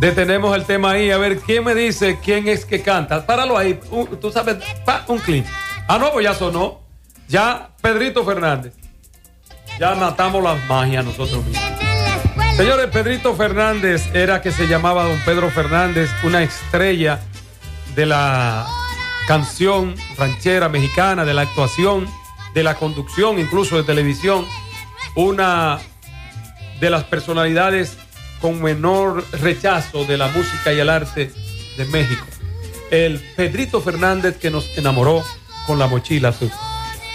Detenemos el tema ahí, a ver quién me dice quién es que canta. Páralo ahí, tú sabes, un clip. Ah, no, pues ya sonó. Ya Pedrito Fernández. Ya matamos las magias nosotros mismos. Señores, Pedrito Fernández era que se llamaba don Pedro Fernández, una estrella de la canción ranchera mexicana, de la actuación, de la conducción, incluso de televisión. Una de las personalidades con menor rechazo de la música y el arte de México. El Pedrito Fernández que nos enamoró con La Mochila Azul.